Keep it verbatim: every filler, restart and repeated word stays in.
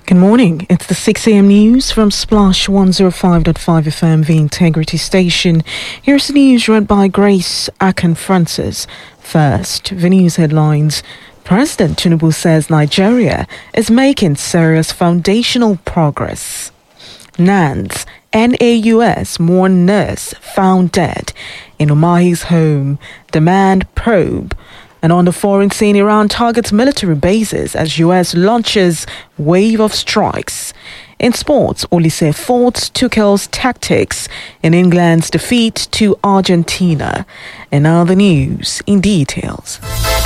Good morning. It's the six a.m. news from Splash one oh five point five F M, the Integrity Station. Here's the news read by Grace Akan-Francis. First, the news headlines. President Tinubu says Nigeria is making serious foundational progress. NANS, N A U S mourn nurse found dead in Umahi's home. Demand probe. And on the foreign scene, Iran targets military bases as U S launches wave of strikes. In sports, Olise faults Tuchel's tactics in England's defeat to Argentina. And now the news in details.